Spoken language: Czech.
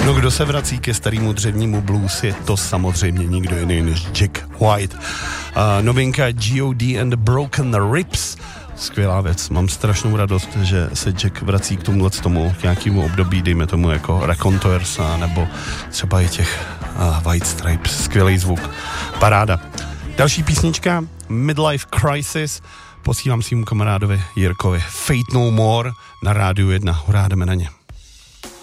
No, kdo se vrací ke starému dřevnímu blues, je to samozřejmě nikdo jiný než Jack White. Novinka G.O.D. and the Broken Ribs. Skvělá věc. Mám strašnou radost, že se Jack vrací k tomu k nějakému období, dejme tomu jako Raconteurs, nebo třeba i těch White Stripes. Skvělý zvuk. Paráda. Další písnička Midlife Crisis. Posílám svým kamarádovi Jirkovi Fate No More na Rádiu 1. Hurá, jdeme na ně.